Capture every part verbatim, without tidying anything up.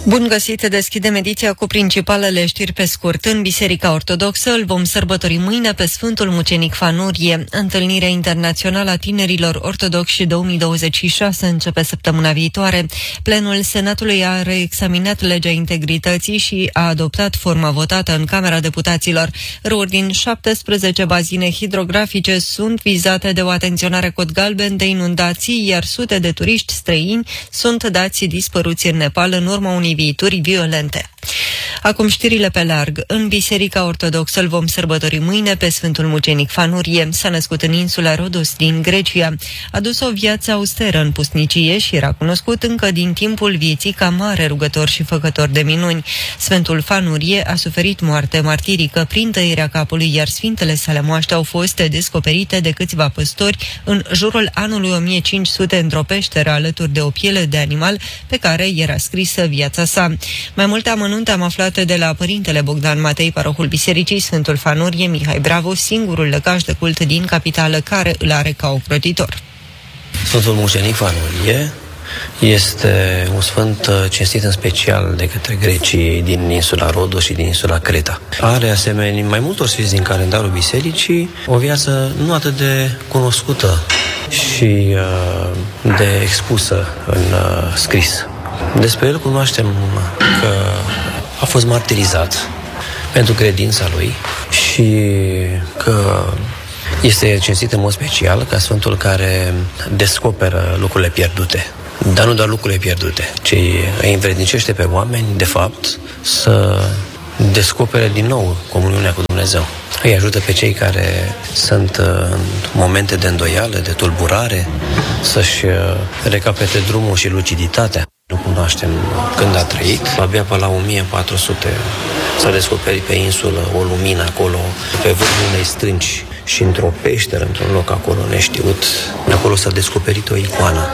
Bun găsit! Deschidem ediția cu principalele știri pe scurt. În Biserica Ortodoxă îl vom sărbători mâine pe Sfântul Mucenic Fanurie. Întâlnirea internațională a tinerilor ortodoxi două mii douăzeci și șase începe săptămâna viitoare. Plenul Senatului a reexaminat legea integrității și a adoptat forma votată în Camera Deputaților. Râuri din șaptesprezece bazine hidrografice sunt vizate de o atenționare cod galben de inundații, iar sute de turiști străini sunt dați dispăruți în Nepal în urma unei viituri violente. Acum știrile pe larg. În Biserica Ortodoxă îl vom sărbători mâine pe Sfântul Mucenic Fanurie. S-a născut în insula Rhodos din Grecia. A dus o viață austeră în pusnicie și era cunoscut încă din timpul vieții ca mare rugător și făcător de minuni. Sfântul Fanurie a suferit moarte martirică prin tăierea capului, iar sfintele sale moaște au fost descoperite de câțiva păstori în jurul anului o mie cinci sute într-o peșteră alături de o piele de animal pe care era scrisă viața sa. Mai multe amănunte am aflat de la părintele Bogdan Matei, parohul Bisericii Sfântul Fanurie, Mihai Bravo, singurul lăcaș de cult din capitală care îl are ca ocrotitor. Sfântul Mucenic Fanurie este un sfânt cinstit în special de către grecii din insula Rhodos și din insula Creta. Are, asemenea mai multor sfinți din calendarul bisericii, o viață nu atât de cunoscută și uh, de expusă în uh, scris. Despre el cunoaștem că a fost martirizat pentru credința lui și că este cinstit în mod special ca sfântul care descoperă lucrurile pierdute. Dar nu doar lucrurile pierdute, ci îi învrednicește pe oameni, de fapt, să descopere din nou comuniunea cu Dumnezeu. Îi ajută pe cei care sunt în momente de îndoială, de tulburare, să-și recapete drumul și luciditatea. Nu cunoaștem când a trăit. Abia pe la o mie patru sute s-a descoperit pe insulă o lumină acolo, pe vârful unei stânci și într-o peșteră, într-un loc acolo neștiut. Acolo s-a descoperit o icoană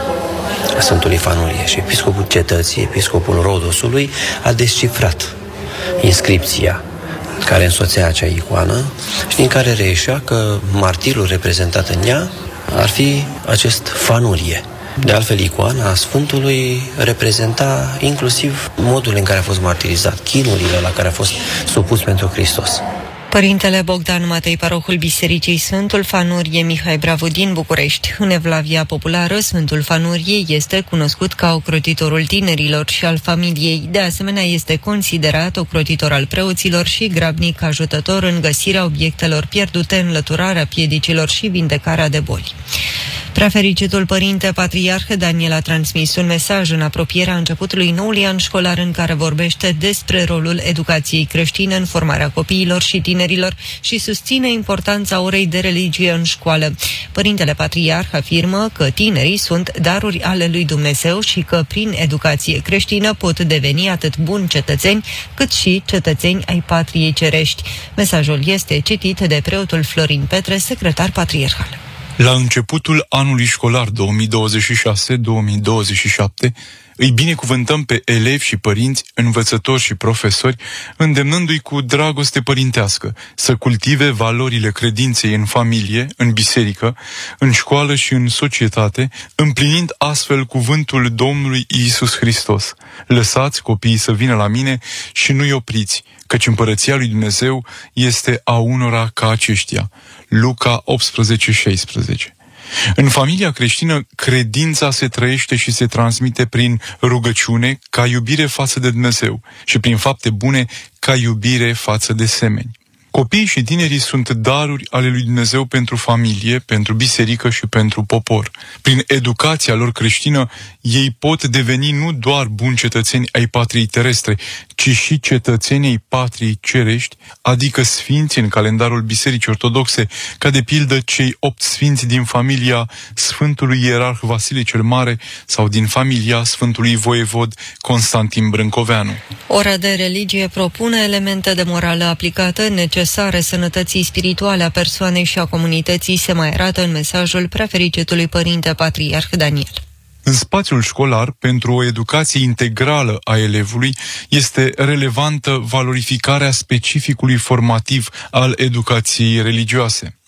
a Sfântului Fanurie și episcopul cetății, episcopul Rhodosului, a descifrat inscripția care însoțea acea icoană și din care reieșea că martirul reprezentat în ea ar fi acest Fanurie. De altfel, icoana Sfântului reprezenta inclusiv modul în care a fost martirizat, chinurile la care a fost supus pentru Hristos. Părintele Bogdan Matei, parohul Bisericii Sfântul Fanurie, Mihai Bravo din București. În evlavia populară, Sfântul Fanurie este cunoscut ca ocrotitorul tinerilor și al familiei. De asemenea, este considerat ocrotitor al preoților și grabnic ajutător în găsirea obiectelor pierdute, înlăturarea piedicilor și vindecarea de boli. Preafericitul Părinte Patriarh Daniel a transmis un mesaj în apropierea începutului noului an școlar în care vorbește despre rolul educației creștine în formarea copiilor și tinerilor și susține importanța orei de religie în școală. Părintele Patriarh afirmă că tinerii sunt daruri ale lui Dumnezeu și că prin educație creștină pot deveni atât buni cetățeni cât și cetățeni ai patriei cerești. Mesajul este citit de preotul Florin Petre, secretar patriarhal. La începutul anului școlar două mii douăzeci și șase două mii douăzeci și șapte, îi binecuvântăm pe elevi și părinți, învățători și profesori, îndemnându-i cu dragoste părintească să cultive valorile credinței în familie, în biserică, în școală și în societate, împlinind astfel cuvântul Domnului Iisus Hristos. Lăsați copiii să vină la mine și nu-i opriți, căci împărăția lui Dumnezeu este a unora ca aceștia. Luca optsprezece șaisprezece. În familia creștină, credința se trăiește și se transmite prin rugăciune ca iubire față de Dumnezeu și prin fapte bune ca iubire față de semeni. Copiii și tinerii sunt daruri ale lui Dumnezeu pentru familie, pentru biserică și pentru popor. Prin educația lor creștină, ei pot deveni nu doar buni cetățeni ai patriei terestre, ci și cetățeni ai patriei cerești, adică sfinți în calendarul Bisericii Ortodoxe, ca de pildă cei opt sfinți din familia Sfântului Ierarh Vasile cel Mare sau din familia Sfântului Voievod Constantin Brâncoveanu. Ora de religie propune elemente de morală aplicată necesare sănătății spirituale a persoanei și a comunității, se mai arată în mesajul Preafericitului Părinte Patriarh Daniel. În spațiul școlar, pentru o educație integrală a elevului, este relevantă valorificarea specificului formativ al educației religioase.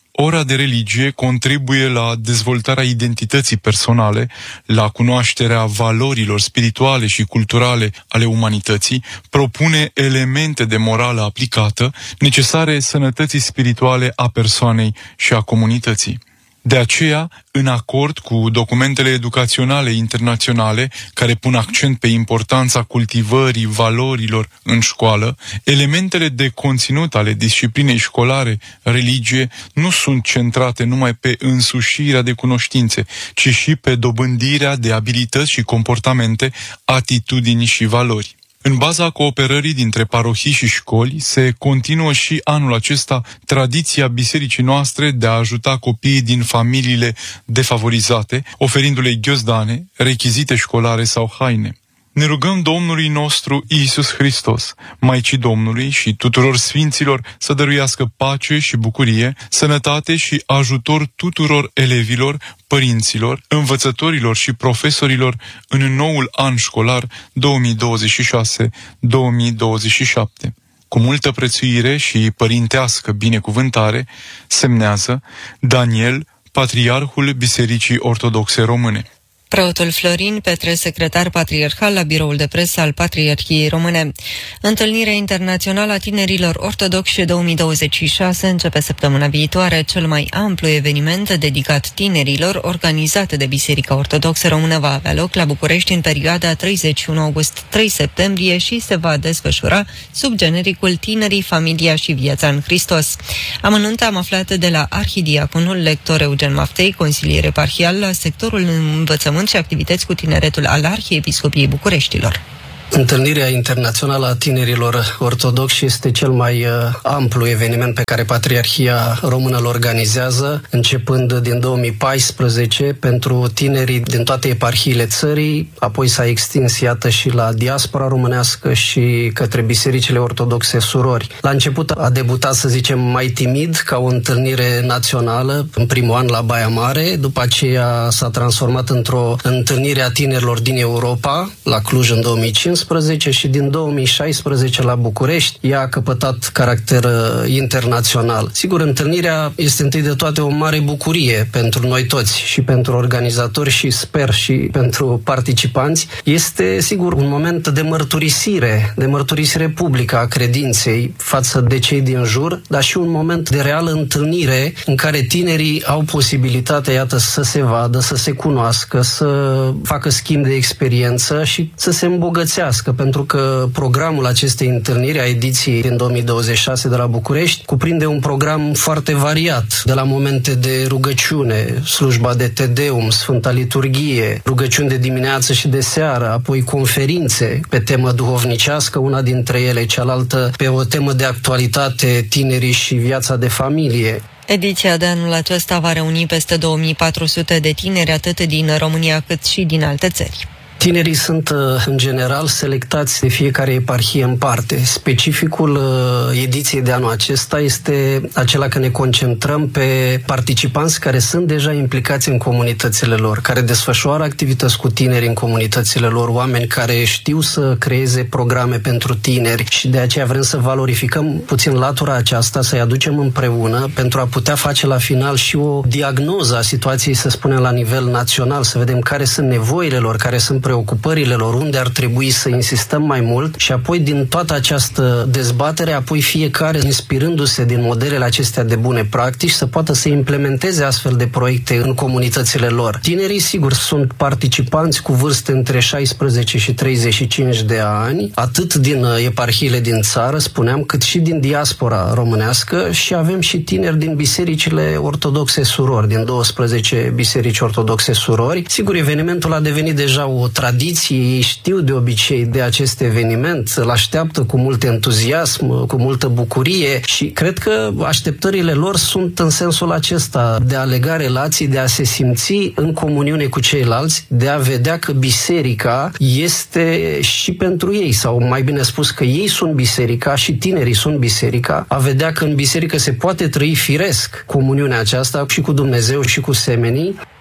ora de religie contribuie la dezvoltarea identității personale, la cunoașterea valorilor spirituale și culturale ale umanității, propune elemente de morală aplicată necesare sănătății spirituale a persoanei și a comunității. De aceea, în acord cu documentele educaționale internaționale care pun accent pe importanța cultivării valorilor în școală, elementele de conținut ale disciplinei școlare, religie, nu sunt centrate numai pe însușirea de cunoștințe, ci și pe dobândirea de abilități și comportamente, atitudini și valori. În baza cooperării dintre parohii și școli, se continuă și anul acesta tradiția bisericii noastre de a ajuta copiii din familiile defavorizate, oferindu-le ghiozdane, rechizite școlare sau haine. Ne rugăm Domnului nostru Iisus Hristos, Maicii Domnului și tuturor sfinților să dăruiască pace și bucurie, sănătate și ajutor tuturor elevilor, părinților, învățătorilor și profesorilor în noul an școlar două mii douăzeci și șase două mii douăzeci și șapte. Cu multă prețuire și părintească binecuvântare, semnează Daniel, Patriarhul Bisericii Ortodoxe Române. Preotul Florin Petre, secretar patriarhal la biroul de presă al Patriarhiei Române. Întâlnirea internațională a tinerilor ortodoxi două mii douăzeci și șase începe săptămâna viitoare. Cel mai amplu eveniment dedicat tinerilor, organizat de Biserica Ortodoxă Română, va avea loc la București în perioada treizeci și unu august - trei septembrie și se va desfășura sub genericul Tinerii, familia și viața în Hristos. Amănunte am aflat de la arhidiaconul lector Eugen Maftei, consilier eparhial la sectorul învățământ și activități cu tineretul al Arhiepiscopiei Bucureștilor. Întâlnirea internațională a tinerilor ortodoxi este cel mai uh, amplu eveniment pe care Patriarhia Română îl organizează, începând din două mii paisprezece pentru tinerii din toate eparhiile țării, apoi s-a extins, iată, și la diaspora românească și către bisericile ortodoxe surori. La început a debutat, să zicem, mai timid, ca o întâlnire națională, în primul an la Baia Mare, după aceea s-a transformat într-o întâlnire a tinerilor din Europa, la Cluj în două mii cincisprezece, și din două mii șaisprezece la București ea a căpătat caracter uh, internațional. Sigur, întâlnirea este întâi de toate o mare bucurie pentru noi toți și pentru organizatori și sper și pentru participanți. Este, sigur, un moment de mărturisire, de mărturisire publică a credinței față de cei din jur, dar și un moment de reală întâlnire în care tinerii au posibilitatea, iată, să se vadă, să se cunoască, să facă schimb de experiență și să se îmbogățească, pentru că programul acestei întâlniri a ediției din două mii douăzeci și șase de la București cuprinde un program foarte variat, de la momente de rugăciune, slujba de Te Deum, Sfânta Liturghie, rugăciuni de dimineață și de seară, apoi conferințe pe temă duhovnicească, una dintre ele, cealaltă pe o temă de actualitate, tinerii și viața de familie. Ediția de anul acesta va reuni peste două mii patru sute de tineri, atât din România cât și din alte țări. Tinerii sunt, în general, selectați de fiecare eparhie în parte. Specificul ediției de anul acesta este acela că ne concentrăm pe participanți care sunt deja implicați în comunitățile lor, care desfășoară activități cu tineri în comunitățile lor, oameni care știu să creeze programe pentru tineri și de aceea vrem să valorificăm puțin latura aceasta, să-i aducem împreună pentru a putea face la final și o diagnoză a situației, să spunem, la nivel național, să vedem care sunt nevoile lor, care sunt preocupările lor, unde ar trebui să insistăm mai mult și apoi din toată această dezbatere, apoi fiecare, inspirându-se din modelele acestea de bune practici, să poată să implementeze astfel de proiecte în comunitățile lor. Tinerii, sigur, sunt participanți cu vârste între șaisprezece și treizeci și cinci de ani, atât din eparhiile din țară, spuneam, cât și din diaspora românească și avem și tineri din bisericile ortodoxe surori, din douăsprezece biserici ortodoxe surori. Sigur, evenimentul a devenit deja o tradiție, ei știu de obicei de acest eveniment, îl așteaptă cu mult entuziasm, cu multă bucurie și cred că așteptările lor sunt în sensul acesta, de a lega relații, de a se simți în comuniune cu ceilalți, de a vedea că biserica este și pentru ei, sau mai bine spus că ei sunt biserica și tinerii sunt biserica, a vedea că în biserică se poate trăi firesc comuniunea aceasta și cu Dumnezeu și cu semenii.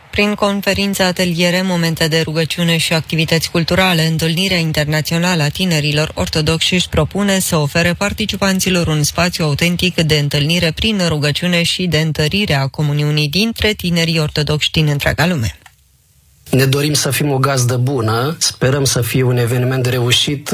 Prin conferințe, ateliere, momente de rugăciune și activități culturale, Întâlnirea Internațională a Tinerilor Ortodoxi își propune să ofere participanților un spațiu autentic de întâlnire prin rugăciune și de întărire a comuniunii dintre tinerii ortodoxi din întreaga lume. Ne dorim să fim o gazdă bună, sperăm să fie un eveniment reușit,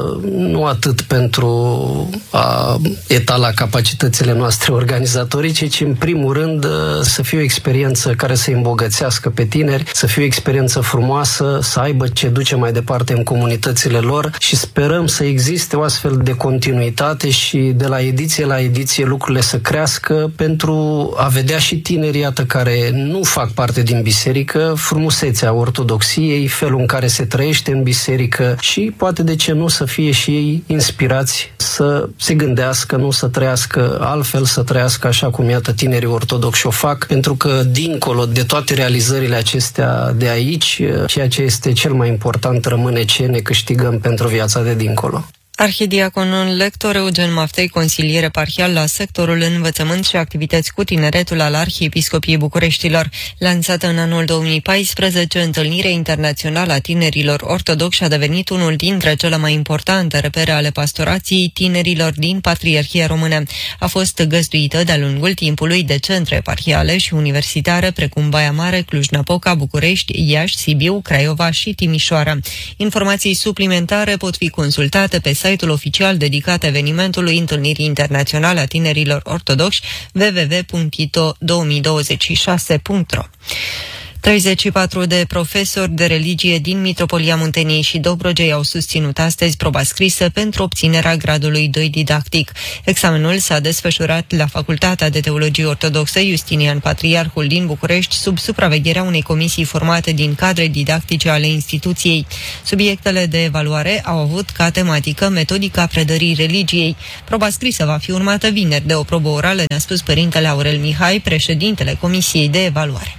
nu atât pentru a etala capacitățile noastre organizatorice, ci în primul rând să fie o experiență care să îi îmbogățească pe tineri, să fie o experiență frumoasă, să aibă ce duce mai departe în comunitățile lor și sperăm să existe o astfel de continuitate și de la ediție la ediție lucrurile să crească pentru a vedea și tinerii, iată, care nu fac parte din biserică, frumusețea ortodoxiei, felul în care se trăiește în biserică și poate de ce nu să fie și ei inspirați să se gândească, nu să trăiască altfel, să trăiască așa cum iată tinerii ortodoxi o fac, pentru că dincolo de toate realizările acestea de aici, ceea ce este cel mai important rămâne ce ne câștigăm pentru viața de dincolo. Arhidiaconul lector Eugen Maftei, consilier eparhial la sectorul învățământ și activități cu tineretul al Arhiepiscopiei Bucureștilor. Lansată în anul două mii paisprezece, Întâlnirea Internațională a Tinerilor Ortodoxi a devenit unul dintre cele mai importante repere ale pastorației tinerilor din Patriarhia Română. A fost găzduită de-a lungul timpului de centre eparhiale și universitare precum Baia Mare, Cluj-Napoca, București, Iași, Sibiu, Craiova și Timișoara. Informații suplimentare pot fi consultate pe site-ul oficial dedicat evenimentului Întâlnirii Internaționale a Tinerilor Ortodoxi w w w punct i t o două mii douăzeci și șase punct r o. treizeci și patru de profesori de religie din Mitropolia Munteniei și Dobrogei au susținut astăzi proba scrisă pentru obținerea gradului doi didactic. Examenul s-a desfășurat la Facultatea de Teologie Ortodoxă Justinian Patriarhul din București sub supravegherea unei comisii formate din cadre didactice ale instituției. Subiectele de evaluare au avut ca tematică metodica predării religiei. Proba scrisă va fi urmată vineri de o probă orală, ne-a spus părintele Aurel Mihai, președintele Comisiei de Evaluare.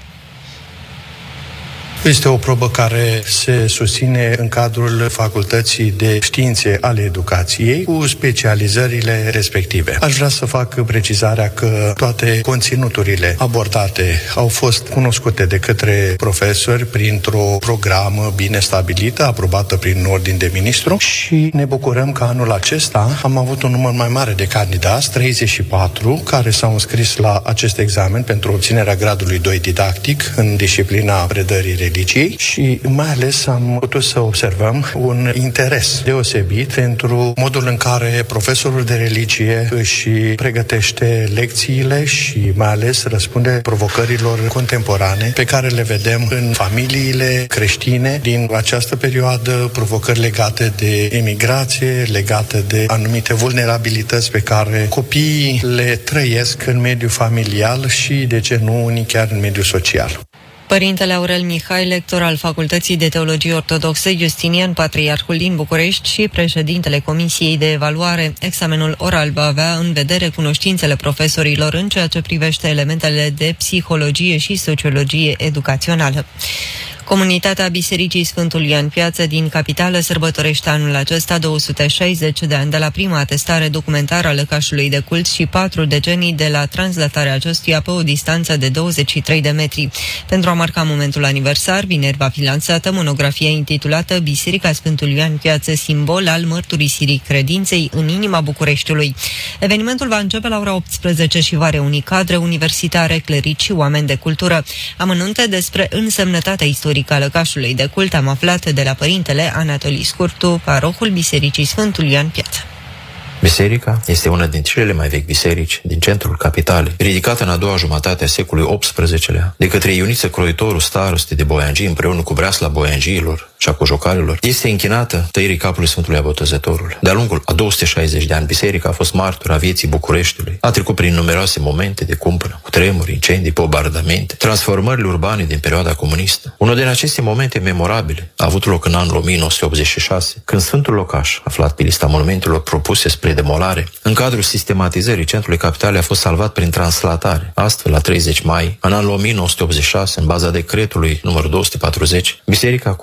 Este o probă care se susține în cadrul Facultății de Științe ale Educației cu specializările respective. Aș vrea să fac precizarea că toate conținuturile abordate au fost cunoscute de către profesori printr-o programă bine stabilită, aprobată prin ordin de ministru și ne bucurăm că anul acesta am avut un număr mai mare de candidați, treizeci și patru, care s-au înscris la acest examen pentru obținerea gradului doi didactic în disciplina predării religiei. Și mai ales am putut să observăm un interes deosebit pentru modul în care profesorul de religie își pregătește lecțiile și mai ales răspunde provocărilor contemporane pe care le vedem în familiile creștine din această perioadă, provocări legate de emigrație, legate de anumite vulnerabilități pe care copiii le trăiesc în mediul familial și, de ce nu, unii chiar în mediul social. Părintele Aurel Mihai, lector al Facultății de Teologie Ortodoxă Justinian Patriarhul din București și președintele Comisiei de Evaluare. Examenul oral va avea în vedere cunoștințele profesorilor în ceea ce privește elementele de psihologie și sociologie educațională. Comunitatea Bisericii Sfântul Ioan Piață din capitală sărbătorește anul acesta două sute șaizeci de ani de la prima atestare documentară a lăcașului de cult și patru decenii de la translatarea acestuia pe o distanță de douăzeci și trei de metri. Pentru a marca momentul aniversar, vineri va fi lansată monografia intitulată Biserica Sfântul Ioan Piață, simbol al mărturisirii credinței în inima Bucureștiului. Evenimentul va începe la ora optsprezece și va reuni cadre universitare, clerici și oameni de cultură. Amănunte despre însemnătatea istorică a lăcașului de cult am aflat de la părintele Anatolii Scurtu, parohul Bisericii Sfântul Ioan Piață. Biserica este una dintre cele mai vechi biserici din centrul capitalei, ridicată în a doua jumătate a secolului optsprezecelea de către Ioniță Croitorul, staroste de Boiangii, împreună cu breasla boiangiilor și a cojocarilor. Este închinată tăierii capului Sfântului Botezătorul. De-a lungul a două sute șaizeci de ani, biserica a fost martor a vieții Bucureștiului. A trecut prin numeroase momente de cumpănă, cu tremuri, incendii, bombardamente, transformările urbane din perioada comunistă. Unul din aceste momente memorabile a avut loc în anul o mie nouă sute optzeci și șase, când Sfântul Locaș, aflat pe lista monumentelor propuse spre demolare, în cadrul sistematizării centrului capitalei a fost salvat prin translatare. Astfel, la treizeci mai, în anul o mie nouă sute optzeci și șase, în baza decretului numărul două sute patruzeci, biserica, cu o greutate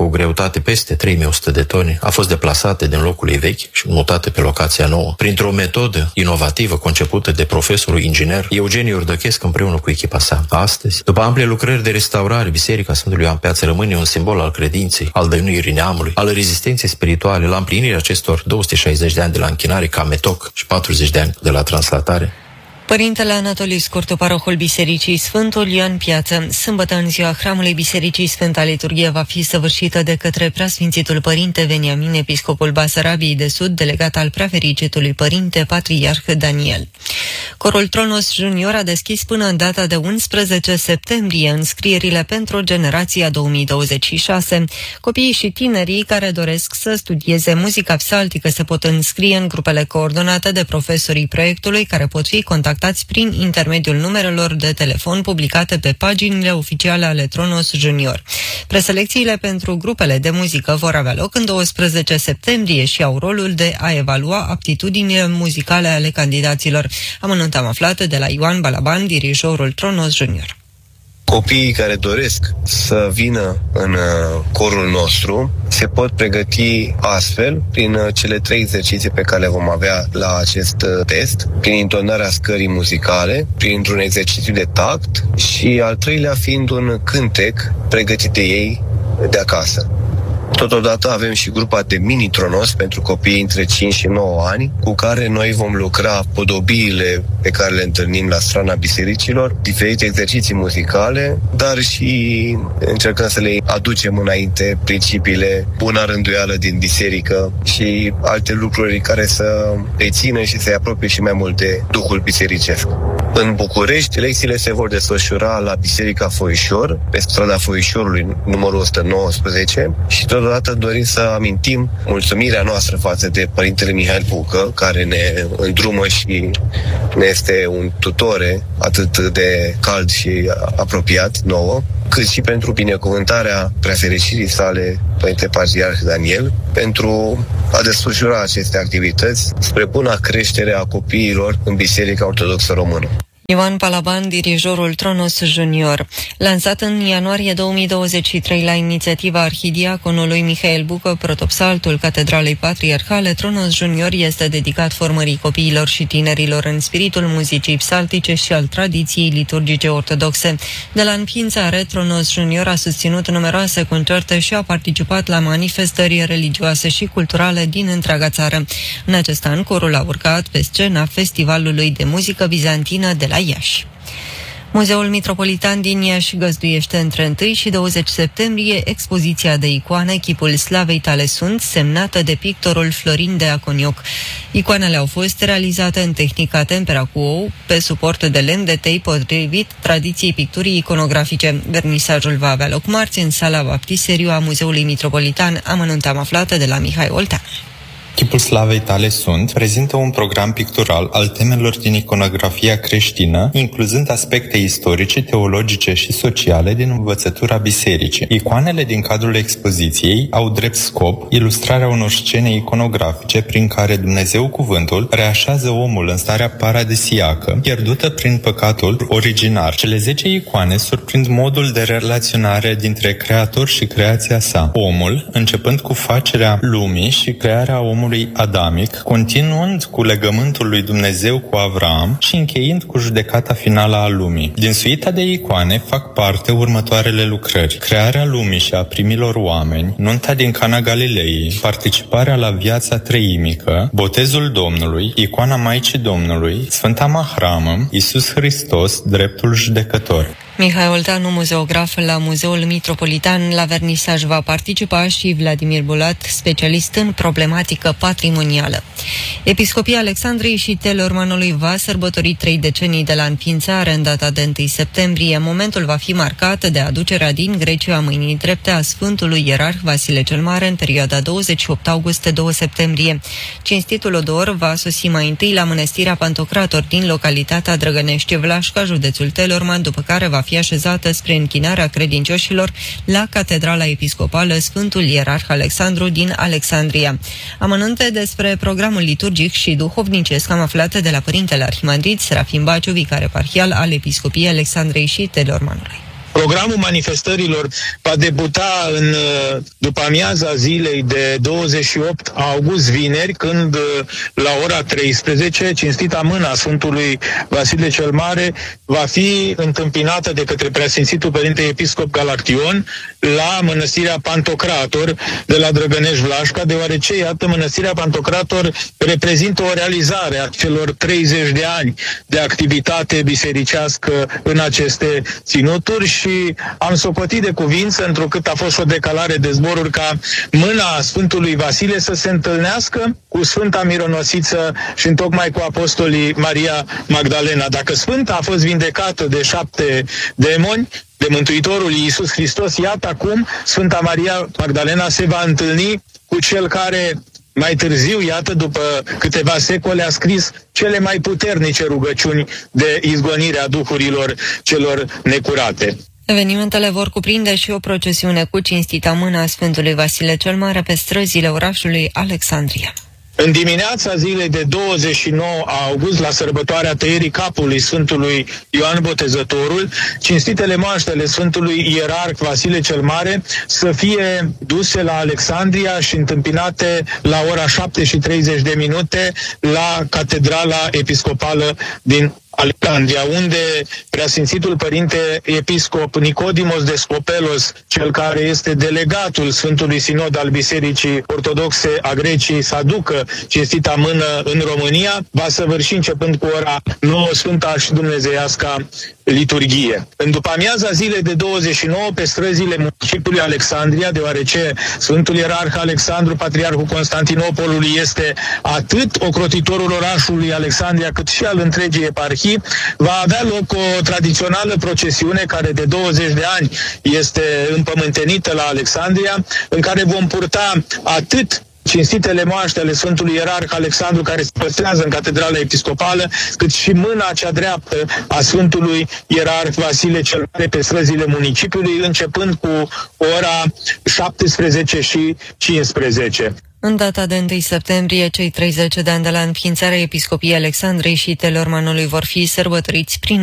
transportate peste trei mii o sută de tone, a fost deplasate din locul ei vechi și mutate pe locația nouă, printr-o metodă inovativă concepută de profesorul inginer Eugeniu Urdăchescu împreună cu echipa sa. Astăzi, după amplie lucrări de restaurare, Biserica Sfântului Ioan Piață rămâne un simbol al credinței, al dăinuirii neamului, al rezistenței spirituale, la împlinirea acestor două sute șaizeci de ani de la închinare ca metoc și patruzeci de ani de la translatare. Părintele Anatoliu Scurtu, parohul Bisericii Sfântul Ioan Piață, sâmbătă în ziua Hramului Bisericii Sfânta Liturghie va fi săvârșită de către Preasfințitul Părinte Veniamin, episcopul Basarabiei de Sud, delegat al Preafericitului Părinte Patriarh Daniel. Corul Tronos Junior a deschis până în data de unsprezece septembrie înscrierile pentru generația două mii douăzeci și șase. Copiii și tinerii care doresc să studieze muzica psaltică se pot înscrie în grupele coordonate de profesorii proiectului, care pot fi contactați prin intermediul numerelor de telefon publicate pe paginile oficiale ale Tronos Junior. Preselecțiile pentru grupele de muzică vor avea loc în douăsprezece septembrie și au rolul de a evalua aptitudinile muzicale ale candidaților. Amănunt am aflat de la Ioan Balaban, dirijorul Tronos Junior. Copiii care doresc să vină în corul nostru se pot pregăti astfel prin cele trei exerciții pe care le vom avea la acest test, prin intonarea scării muzicale, printr-un exercițiu de tact și al treilea fiind un cântec pregătit de ei de acasă. Totodată avem și grupa de mini-tronos pentru copiii între cinci și nouă ani, cu care noi vom lucra podobiile pe care le întâlnim la strana bisericilor, diferite exerciții muzicale, dar și încercăm să le aducem înainte principiile buna rânduială din biserică și alte lucruri care să le țină și să-i apropie și mai mult de Duhul bisericesc. În București, lecțiile se vor desfășura la Biserica Foișor, pe strada Foișorului, numărul o sută nouăsprezece, și totodată dorim să amintim mulțumirea noastră față de Părintele Mihail Bucă, care ne îndrumă și ne este un tutore atât de cald și apropiat nouă, cât și pentru binecuvântarea preafericirii sale, Părinte Patriarh Daniel, pentru a desfășura aceste activități spre buna creștere a copiilor în Biserica Ortodoxă Română. Ioan Balaban, dirijorul Tronos Junior. Lansat în ianuarie două mii douăzeci și trei la inițiativa arhidiaconului Mihail Bucă, protopsaltul Catedralei Patriarhale, Tronos Junior este dedicat formării copiilor și tinerilor în spiritul muzicii psaltice și al tradiției liturgice ortodoxe. De la înființare, Tronos Junior a susținut numeroase concerte și a participat la manifestări religioase și culturale din întreaga țară. În acest an, corul a urcat pe scena Festivalului de Muzică Bizantină de la Iași. Muzeul Mitropolitan din Iași găzduiește între întâi și douăzeci septembrie expoziția de icoane Chipul Slavei Tale Sunt, semnată de pictorul Florin de Aconioc. Icoanele au fost realizate în tehnica tempera cu ou, pe suport de lemn de tei, potrivit tradiției picturii iconografice. Vernisajul va avea loc marți în sala Baptisteriu a Muzeului Mitropolitan. Amănunt am aflat de la Mihai Oltean. Chipul Slavei Tale Sunt prezintă un program pictural al temelor din iconografia creștină, incluzând aspecte istorice, teologice și sociale din învățătura bisericii. Icoanele din cadrul expoziției au drept scop ilustrarea unor scene iconografice prin care Dumnezeu Cuvântul reașează omul în starea paradisiacă, pierdută prin păcatul originar. Cele zece icoane surprind modul de relaționare dintre Creator și creația sa. Omul, începând cu facerea lumii și crearea omului adamic, continuând cu legământul lui Dumnezeu cu Avram și încheind cu judecata finală a lumii. Din suita de icoane fac parte următoarele lucrări: crearea lumii și a primilor oameni, nunta din Cana Galilei, participarea la viața treimică, botezul Domnului, icoana Maicii Domnului, Sfânta Mahramă, Iisus Hristos, dreptul judecător. Mihai Olteanu, muzeograf la Muzeul Mitropolitan, la vernisaj va participa și Vladimir Bulat, specialist în problematică patrimonială. Episcopia Alexandriei și Teleormanului va sărbători trei decenii de la înființare în data de întâi septembrie. Momentul va fi marcat de aducerea din Grecia a mâinii drepte a Sfântului Ierarh Vasile cel Mare în perioada douăzeci și opt august - doi septembrie. Cinstitul odor va sosi mai întâi la Mănăstirea Pantocrator din localitatea Drăgănești Vlașca, județul Teleorman, după care va fi așezată spre închinarea credincioșilor la Catedrala Episcopală Sfântul Ierarh Alexandru din Alexandria. Amănunte despre programul liturgic și duhovnicesc am aflat de la Părintele Arhimandrit Serafim Baciu, vicar eparhial al Episcopiei Alexandrei și Teleormanului. Programul manifestărilor va debuta în după amiaza zilei de douăzeci și opt august, vineri, când la ora treisprezece, cinstita mâna Sfântului Vasile cel Mare va fi întâmpinată de către Preasfințitul Părinte Episcop Galaction la Mănăstirea Pantocrator de la Drăgănești Vlașca, deoarece, iată, Mănăstirea Pantocrator reprezintă o realizare a celor treizeci de ani de activitate bisericească în aceste ținuturi și am socotit de cuvință, întrucât a fost o decalare de zboruri, ca mâna Sfântului Vasile să se întâlnească cu Sfânta Mironosiță și întocmai cu apostolii Maria Magdalena. Dacă Sfânta a fost vindecată de șapte demoni, de Mântuitorul Iisus Hristos, iată acum Sfânta Maria Magdalena se va întâlni cu cel care mai târziu, iată, după câteva secole, a scris cele mai puternice rugăciuni de izgonire a duhurilor celor necurate. Evenimentele vor cuprinde și o procesiune cu cinstita mâna Sfântului Vasile cel Mare pe străzile orașului Alexandria. În dimineața zilei de douăzeci și nouă august, la sărbătoarea tăierii capului Sfântului Ioan Botezătorul, cinstitele moaștele Sfântului Ierarh Vasile cel Mare să fie duse la Alexandria și întâmpinate la ora șapte și treizeci de minute la Catedrala Episcopală din Alexandria, unde Preasfințitul Părinte Episcop Nicodimos de Scopelos, cel care este delegatul Sfântului Sinod al Bisericii Ortodoxe a Greciei, să aducă cinstita mână în România, va săvârși începând cu ora nouă Sfânta și Dumnezeiasca liturghie. În după amiaza zilei de douăzeci și nouă, pe străzile municipiului Alexandria, deoarece Sfântul Ierarh Alexandru, Patriarhul Constantinopolului, este atât ocrotitorul orașului Alexandria, cât și al întregii eparhii, va avea loc o tradițională procesiune care de douăzeci de ani este împământenită la Alexandria, în care vom purta atât cinstitele moaște ale Sfântului Ierarh Alexandru, care se păstrează în Catedrala Episcopală, cât și mâna cea dreaptă a Sfântului Ierarh Vasile cel Mare pe străzile municipiului, începând cu ora șaptesprezece și cincisprezece. În data de întâi septembrie, cei treizeci de ani de la înființarea Episcopiei Alexandrei și Telormanului vor fi sărbătoriți prin